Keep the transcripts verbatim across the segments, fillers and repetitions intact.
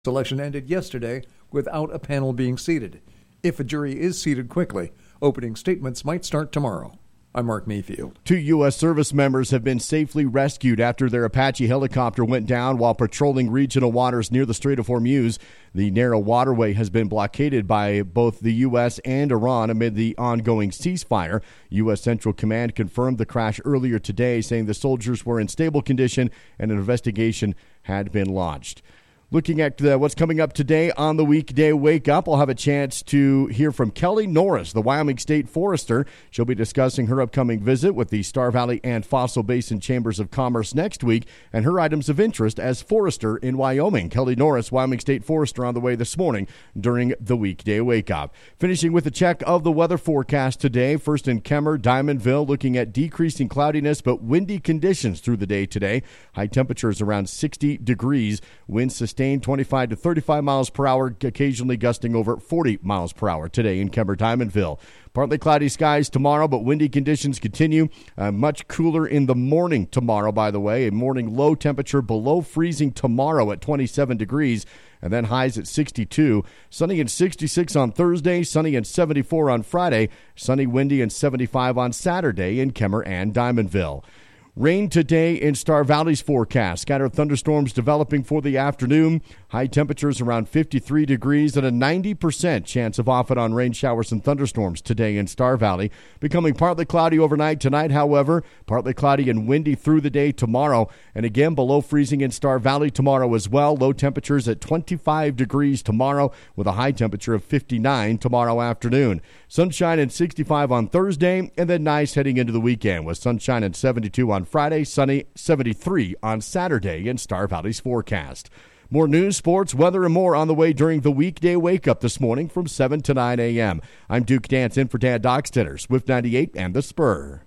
Election ended yesterday without a panel being seated. If a jury is seated quickly, opening statements might start tomorrow. I'm Mark Mayfield. Two U S service members have been safely rescued after their Apache helicopter went down while patrolling regional waters near the Strait of Hormuz. The narrow waterway has been blockaded by both the U S and Iran amid the ongoing ceasefire. U S Central Command confirmed the crash earlier today, saying the soldiers were in stable condition and an investigation had been launched. Looking at uh, what's coming up today on the Weekday Wake Up, I'll have a chance to hear from Kelly Norris, the Wyoming State Forester. She'll be discussing her upcoming visit with the Star Valley and Fossil Basin Chambers of Commerce next week and her items of interest as forester in Wyoming. Kelly Norris, Wyoming State Forester, on the way this morning during the Weekday Wake Up. Finishing with a check of the weather forecast today. First in Kemmer, Diamondville, looking at decreasing cloudiness but windy conditions through the day today. High temperatures around sixty degrees. Winds sustained twenty-five to thirty-five miles per hour, occasionally gusting over forty miles per hour today in Kemmer, Diamondville. Partly cloudy skies tomorrow, but windy conditions continue. Uh, much cooler in the morning tomorrow, by the way. A morning low temperature below freezing tomorrow at twenty-seven degrees, and then highs at sixty-two. Sunny and sixty-six on Thursday, sunny and seventy-four on Friday, sunny, windy, and seventy-five on Saturday in Kemmer and Diamondville. Rain today in Star Valley's forecast. Scattered thunderstorms developing for the afternoon. High temperatures around fifty-three degrees and a ninety percent chance of off-and-on rain showers and thunderstorms today in Star Valley. Becoming partly cloudy overnight tonight, however. Partly cloudy and windy through the day tomorrow. And again, below freezing in Star Valley tomorrow as well. Low temperatures at twenty-five degrees tomorrow with a high temperature of fifty-nine tomorrow afternoon. Sunshine and sixty-five on Thursday, and then nice heading into the weekend with sunshine and seventy-two on Friday, sunny, seventy-three on Saturday in Star Valley's forecast. More news, sports, weather, and more on the way during the Weekday Wake Up this morning from seven to nine a.m. I'm Duke Dance in for Dan Dockstetter, Swift ninety-eight and The Spur.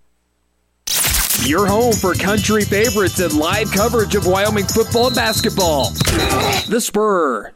Your home for country favorites and live coverage of Wyoming football and basketball. The Spur.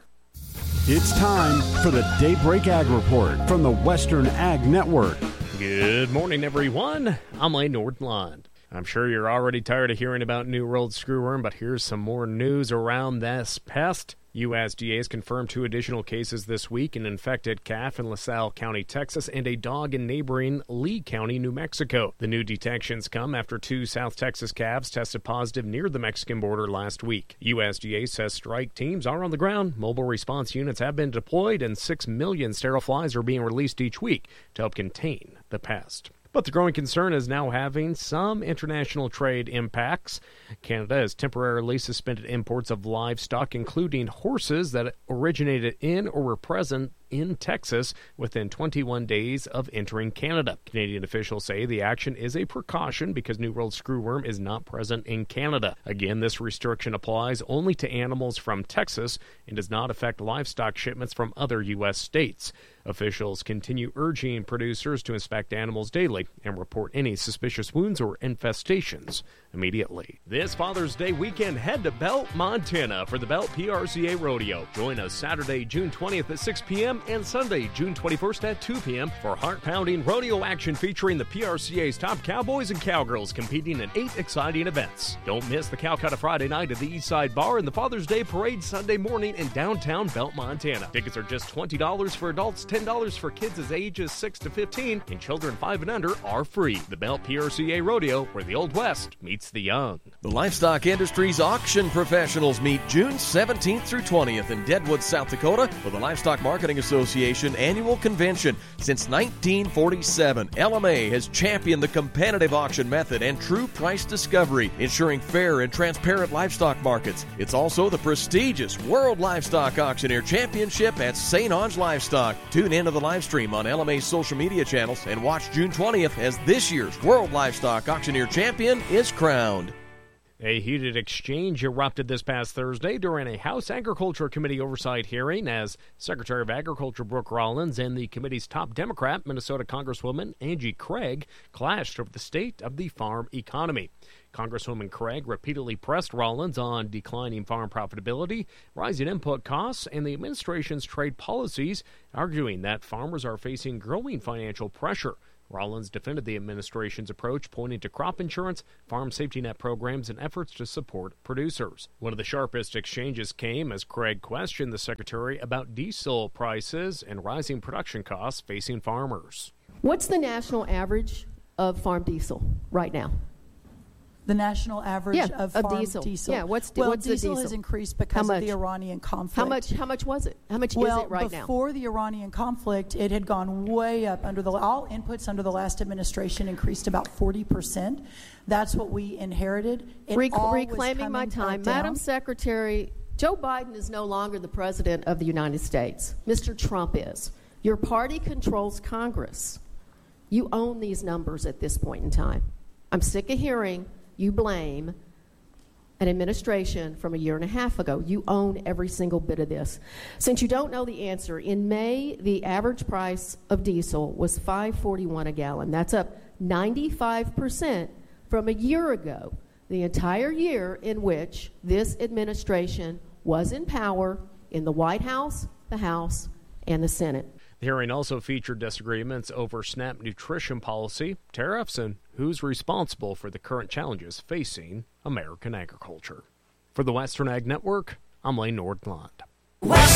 It's time for the Daybreak Ag Report from the Western Ag Network. Good morning, everyone. I'm Lane Nordlund. I'm sure you're already tired of hearing about New World screwworm, but here's some more news around this pest. U S D A has confirmed two additional cases this week, an infected calf in LaSalle County, Texas, and a dog in neighboring Lee County, New Mexico. The new detections come after two South Texas calves tested positive near the Mexican border last week. U S D A says strike teams are on the ground, mobile response units have been deployed, and six million sterile flies are being released each week to help contain the pest. But the growing concern is now having some international trade impacts. Canada has temporarily suspended imports of livestock, including horses that originated in or were present in Texas within twenty-one days of entering Canada. Canadian officials say the action is a precaution because New World screwworm is not present in Canada. Again, this restriction applies only to animals from Texas and does not affect livestock shipments from other U S states. Officials continue urging producers to inspect animals daily and report any suspicious wounds or infestations immediately. This Father's Day weekend, head to Belt, Montana for the Belt P R C A Rodeo. Join us Saturday, June twentieth at six p.m. and Sunday, June twenty-first at two p.m. for heart-pounding rodeo action featuring the P R C A's top cowboys and cowgirls competing in eight exciting events. Don't miss the Calcutta Friday night at the Eastside Bar and the Father's Day Parade Sunday morning in downtown Belt, Montana. Tickets are just twenty dollars for adults, ten dollars for kids as ages six to fifteen, and children five and under are free. The Belt P R C A Rodeo, where the Old West meets the young. The livestock industry's auction professionals meet June seventeenth through twentieth in Deadwood, South Dakota for the Livestock Marketing Association Annual Convention. Since nineteen forty-seven, L M A has championed the competitive auction method and true price discovery, ensuring fair and transparent livestock markets. It's also the prestigious World Livestock Auctioneer Championship at Saint Onge Livestock. Tune into the live stream on L M A's social media channels and watch June twentieth as this year's World Livestock Auctioneer Champion is crowned. A heated exchange erupted this past Thursday during a House Agriculture Committee oversight hearing as Secretary of Agriculture Brooke Rollins and the committee's top Democrat, Minnesota Congresswoman Angie Craig, clashed over the state of the farm economy. Congresswoman Craig repeatedly pressed Rollins on declining farm profitability, rising input costs, and the administration's trade policies, arguing that farmers are facing growing financial pressure. Rollins defended the administration's approach, pointing to crop insurance, farm safety net programs, and efforts to support producers. One of the sharpest exchanges came as Craig questioned the secretary about diesel prices and rising production costs facing farmers. What's the national average of farm diesel right now? The national average yeah, of farm of diesel. diesel. Yeah, what's, well, what's diesel the diesel? has increased because of the Iranian conflict. How much? How much was it? How much well, is it right now? Well, before the Iranian conflict, it had gone way up. Under the all inputs under the last administration increased about forty percent. That's what we inherited. It Re- all reclaiming my time, Madam Secretary. Joe Biden is no longer the president of the United States. Mister Trump is. Your party controls Congress. You own these numbers at this point in time. I'm sick of hearing you blame an administration from a year and a half ago. You own every single bit of this. Since you don't know the answer, in May, the average price of diesel was five forty-one a gallon. That's up ninety-five percent from a year ago, the entire year in which this administration was in power in the White House, the House, and the Senate. The hearing also featured disagreements over SNAP nutrition policy, tariffs, and who's responsible for the current challenges facing American agriculture. For the Western Ag Network, I'm Lane Nordland. West